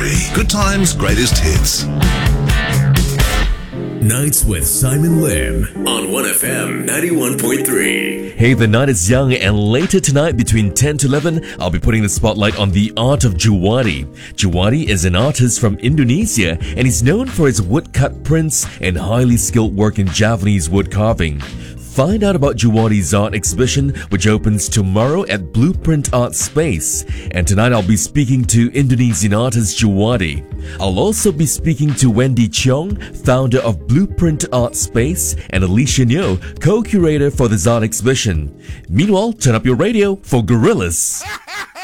101.3. Good times, greatest hits. Nights with Simon Lim on 1FM 91.3. Hey, the night is young, and later tonight between 10 to 11, I'll be putting the spotlight on the art of Juwadi. Juwadi is an artist from Indonesia, and he's known for his woodcut prints and highly skilled work in Javanese wood carving. Find out about Juwadi's art exhibition, which opens tomorrow at Blueprint Art Space. And tonight I'll be speaking to Indonesian artist Juwadi. I'll also be speaking to Wendy Cheong, founder of Blueprint Art Space, and Alicia Nyo, co-curator for this art exhibition. Meanwhile, turn up your radio for Gorillas.